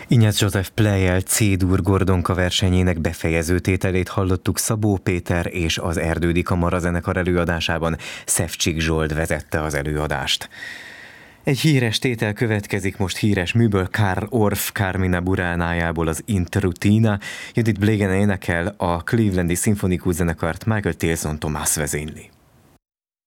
Ignác József Pleyel C-dur Gordonka versenyének befejező tételét hallottuk Szabó Péter és az Erdődi Kamara zenekar előadásában. Szevcsik Zsolt vezette az előadást. Egy híres tétel következik most híres műből, Karl Orff Carmina Buránájából az Intrutina. Judith Blagan énekel, a Clevelandi Szimfonikus Zenekart Michael Tilson Thomas vezényli.